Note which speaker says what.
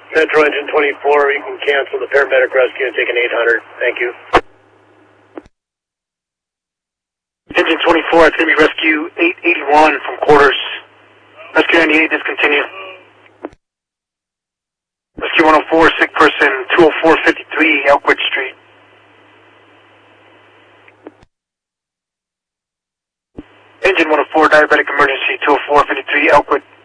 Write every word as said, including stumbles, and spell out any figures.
Speaker 1: Metro Engine twenty-four, you can cancel the paramedic rescue and take an eight hundred. Thank you.
Speaker 2: Engine twenty-four, it's going to be rescue eight eighty-one from quarters. Rescue ninety-eight, discontinue. Rescue one oh four, sick person, two oh four fifty-three, Elkwood Street. Engine one oh four, diabetic emergency, two oh four fifty-three, Elkwood.